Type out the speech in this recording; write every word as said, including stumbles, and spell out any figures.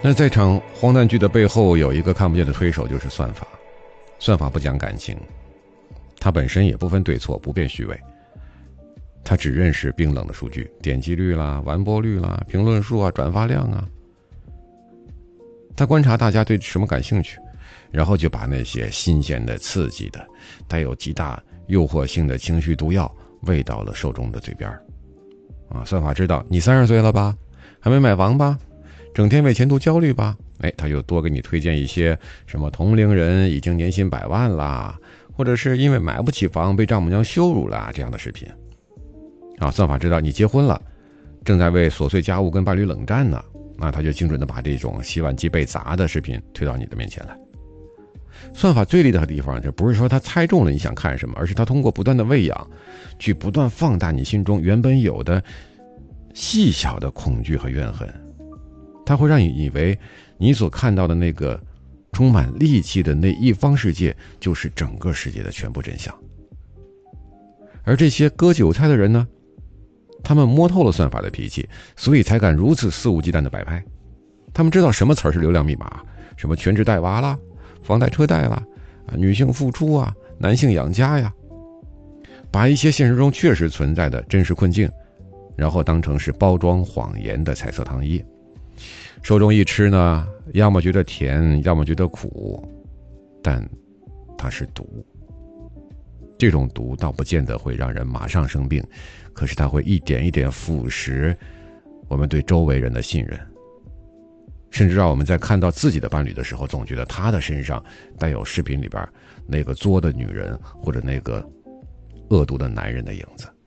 那在场荒诞剧的背后有一个看不见的推手，就是算法。算法不讲感情，它本身也不分对错，不辨虚伪，它只认识冰冷的数据，点击率啦、完播率啦、评论数啊、转发量啊。他观察大家对什么感兴趣，然后就把那些新鲜的、刺激的、带有极大诱惑性的情绪毒药喂到了受众的嘴边。啊，算法知道你三十岁了吧，还没买房吧，整天为前途焦虑吧，哎，他就多给你推荐一些什么同龄人已经年薪百万啦，或者是因为买不起房被丈母娘羞辱啦这样的视频。啊，算法知道你结婚了，正在为琐碎家务跟伴侣冷战呢，那他就精准的把这种洗碗机被砸的视频推到你的面前来。算法最厉害的地方，就不是说他猜中了你想看什么，而是他通过不断的喂养，去不断放大你心中原本有的细小的恐惧和怨恨。他会让你以为你所看到的那个充满戾气的那一方世界，就是整个世界的全部真相。而这些割韭菜的人呢，他们摸透了算法的脾气，所以才敢如此肆无忌惮的摆拍。他们知道什么词儿是流量密码，什么全职带娃啦，房贷车贷啦，女性付出啊，男性养家呀，把一些现实中确实存在的真实困境，然后当成是包装谎言的彩色糖衣。受众一吃呢，要么觉得甜，要么觉得苦，但它是毒。这种毒倒不见得会让人马上生病，可是它会一点一点腐蚀我们对周围人的信任，甚至让我们在看到自己的伴侣的时候，总觉得他的身上带有视频里边那个作的女人或者那个恶毒的男人的影子。